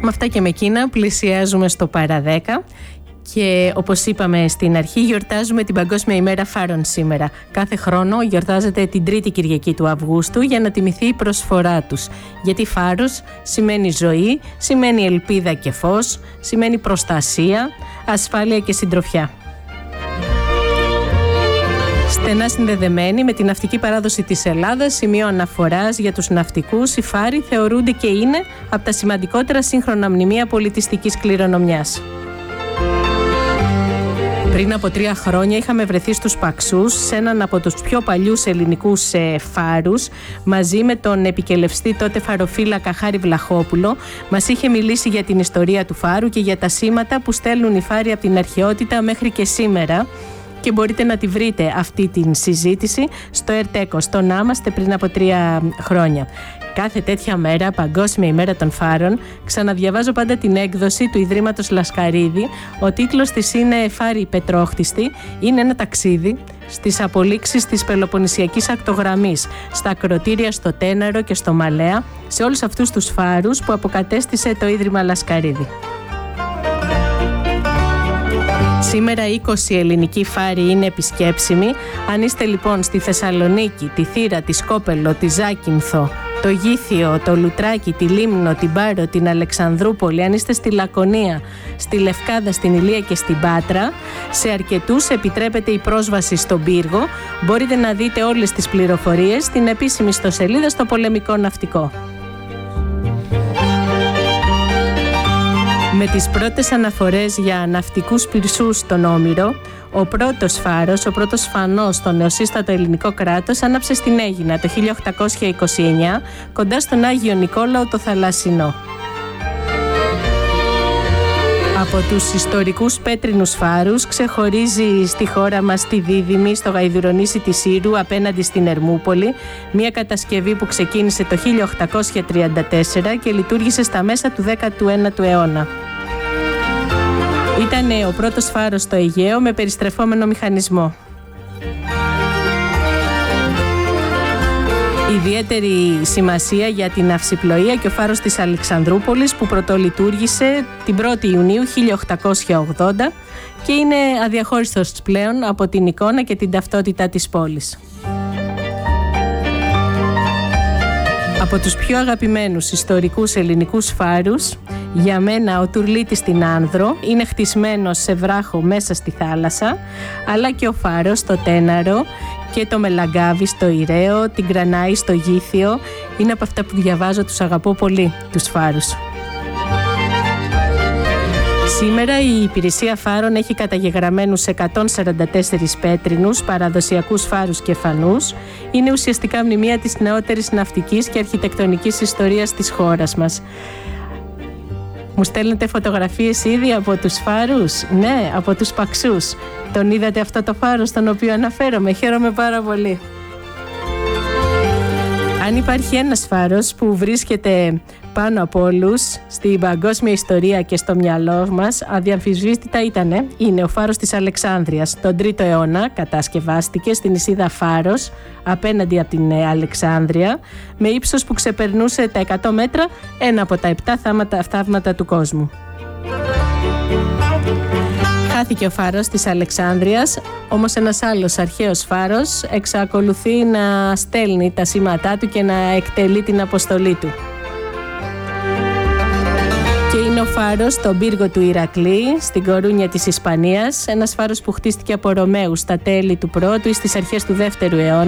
Με αυτά και με εκείνα πλησιάζουμε στο παρά 10 και όπως είπαμε στην αρχή γιορτάζουμε την Παγκόσμια ημέρα Φάρων σήμερα. Κάθε χρόνο γιορτάζεται την Τρίτη Κυριακή του Αυγούστου για να τιμηθεί η προσφορά τους. Γιατί φάρος σημαίνει ζωή, σημαίνει ελπίδα και φως, σημαίνει προστασία, ασφάλεια και συντροφιά. Στενά συνδεδεμένοι με την ναυτική παράδοση της Ελλάδας, σημείο αναφοράς για τους ναυτικούς, οι φάροι θεωρούνται και είναι από τα σημαντικότερα σύγχρονα μνημεία πολιτιστικής κληρονομιάς. Πριν από 3 χρόνια είχαμε βρεθεί στους Παξούς, σε έναν από τους πιο παλιούς ελληνικούς φάρους, μαζί με τον επικελευστή τότε φαροφύλακα Χάρη Βλαχόπουλο. Μας είχε μιλήσει για την ιστορία του φάρου και για τα σήματα που στέλνουν οι φάροι από την αρχαιότητα μέχρι και σήμερα. Και μπορείτε να τη βρείτε αυτή την συζήτηση στο ΕΡΤ-ΕΚΟ, στο να είμαστε πριν από 3 χρόνια. Κάθε τέτοια μέρα, Παγκόσμια ημέρα των φάρων, ξαναδιαβάζω πάντα την έκδοση του Ιδρύματος Λασκαρίδη. Ο τίτλος της είναι «Φάροι Πετρόχτιστοι». Είναι ένα ταξίδι στις απολύξεις της Πελοποννησιακής ακτογραμμής, στα ακρωτήρια στο Τέναρο και στο Μαλέα, σε όλους αυτούς τους φάρους που αποκατέστησε το Ίδρυμα Λασκαρίδη. Σήμερα 20 ελληνικοί φάροι είναι επισκέψιμοι. Αν είστε λοιπόν στη Θεσσαλονίκη, τη Θήρα, τη Σκόπελο, τη Ζάκυνθο, το Γήθιο, το Λουτράκι, τη Λίμνο, την Πάρο, την Αλεξανδρούπολη, αν είστε στη Λακωνία, στη Λευκάδα, στην Ηλία και στην Πάτρα, σε αρκετούς επιτρέπεται η πρόσβαση στον πύργο. Μπορείτε να δείτε όλες τις πληροφορίες στην επίσημη ιστοσελίδα στο Πολεμικό Ναυτικό. Με τις πρώτες αναφορές για ναυτικούς πυρσούς στον Όμηρο, ο πρώτος φάρος, ο πρώτος φανός στο νεοσύστατο ελληνικό κράτος άναψε στην Αίγινα το 1829, κοντά στον Άγιο Νικόλαο το Θαλασσινό. Από τους ιστορικούς πέτρινους φάρους ξεχωρίζει στη χώρα μας τη Δίδυμη, στο Γαϊδουρονήσι της Ήρου απέναντι στην Ερμούπολη, μια κατασκευή που ξεκίνησε το 1834 και λειτουργήσε στα μέσα του 19ου αιώνα. Ήταν ο πρώτος φάρος στο Αιγαίο με περιστρεφόμενο μηχανισμό. Ιδιαίτερη σημασία για την ναυσιπλοεία και ο φάρος της Αλεξανδρούπολης που πρωτολειτουργήσε την 1η Ιουνίου 1880 και είναι αδιαχώριστος πλέον από την εικόνα και την ταυτότητα της πόλης. Από τους πιο αγαπημένους ιστορικούς ελληνικούς φάρους, για μένα ο Τουρλίτης στην Άνδρο είναι χτισμένος σε βράχο μέσα στη θάλασσα, αλλά και ο φάρος στο Τέναρο και το Μελαγκάβι στο Ηραίο, την Κρανάη στο Γήθιο. Είναι από αυτά που διαβάζω, τους αγαπώ πολύ τους φάρους. Σήμερα η υπηρεσία φάρων έχει καταγεγραμμένους 144 πέτρινους παραδοσιακούς φάρους και φανούς. Είναι ουσιαστικά μνημεία της νεότερης ναυτικής και αρχιτεκτονικής ιστορίας της χώρας μας. Μου στέλνετε φωτογραφίες ήδη από τους φάρους? Ναι, από τους Παξούς. Τον είδατε αυτό το φάρο στον οποίο αναφέρομαι? Χαίρομαι πάρα πολύ. Αν υπάρχει ένας φάρος που βρίσκεται πάνω από όλους στην παγκόσμια ιστορία και στο μυαλό μας, αδιαμφισβήτητα είναι ο φάρος της Αλεξάνδρειας. Τον 3ο αιώνα κατασκευάστηκε στην νησίδα Φάρος, απέναντι από την Αλεξάνδρεια, με ύψος που ξεπερνούσε τα 100 μέτρα, ένα από τα 7 θαύματα του κόσμου. Χάθηκε ο φάρος της Αλεξάνδρειας, όμως ένας άλλος αρχαίος φάρος εξακολουθεί να στέλνει τα σήματά του και να εκτελεί την αποστολή του. Και είναι ο φάρος στον πύργο του Ηρακλή, στην Κορούνια της Ισπανίας, ένας φάρος που χτίστηκε από Ρωμαίους στα τέλη του 1ου ή στις αρχές του 2ου αιώνα.